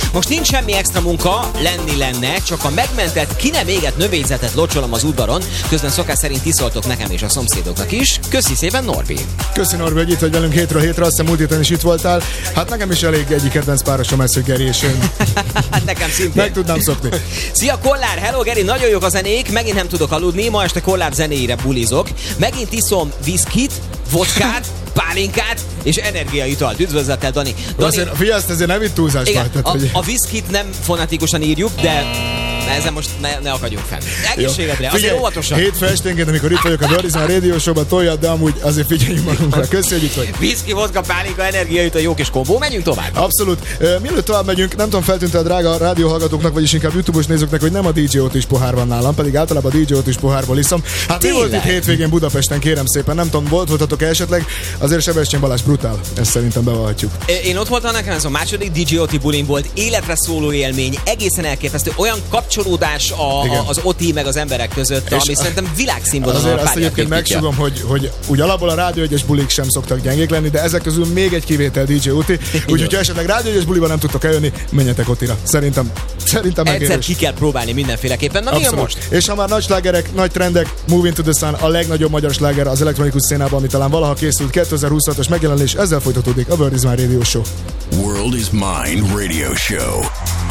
Most nincs semmi extra munka, lenne, csak a megmentett, ki nem égett növényzetet locsolom az udvaron, közben szokás szerint iszoltok nekem és a szomszédoknak is. Köszi szépen, Norbi! Köszi, Norbi, hogy itt vagy velünk hétről hétre, azt hiszem múlt héten is itt voltál. Hát nekem is elég egyik kedvenc párosom ez, hogy Geri és én. Nekem szintén. Meg tudnám szokni. Szia, Kollár! Hello, Geri! Nagyon jók a zenék, megint nem tudok aludni, ma este Kollár zenéire bulizok. Megint iszom viszkit, vodkát, pálinkát és energiaitalt. Üdvözlettel, Dani. Figyelj, ezért nem itt túlzás. Igen, a viszkit nem fonetikusan írjuk, de ezen most ne akadjunk fel. Egészségedre, azért óvatosan. Hétfő esténként, amikor itt vagyok a Verizon Radio Show-ban, toljad, de amúgy azért figyeljünk magunkra. Köszönjük, hogy viszki, vodka, pálinka, energiaital, jó kis kombó. Menjünk tovább. Abszolút. Mielőtt tovább megyünk, nem tudom, feltűnt a drága rádióhallgatóknak, vagyis inkább YouTube-os nézőknek, hogy nem a DJ Otis pohár van nálam, pedig általában a DJ Otis pohárból iszom. Hát mi volt itt hétvégén Budapesten, kérem szépen, nem tudom, voltatok esetleg, azért Sebestyén Balázs brutál, ezt szerintem bevallhatjuk. Én ott voltam, nekem ez a második DJ Oti bulim volt, életre szóló élmény, egészen elképesztő, olyan kapcsolódás az Oti meg az emberek között, ami szerintem világszínvonalon. Azért azt egyébként megsugom, hogy úgy alapból a Rádió 1-es bulik sem szoktak gyengék lenni, de ezek közül még egy kivétel DJ Oti. Úgyhogy ha esetleg Rádió 1-es buliban nem tudtok eljönni, menjetek Otira. Szerintem megérős. Egyszer ki kell próbálni mindenféleképpen. Na, mi a most? És ha már nagy slágerek, nagy trendek, Moving to the Sun, a legnagyobb magyar sláger az elektronikus szénában, ami talán valaha készült, 2026-os megjelenés, ezzel folytatódik a World is Mine Radio Show. World is Mine Radio Show.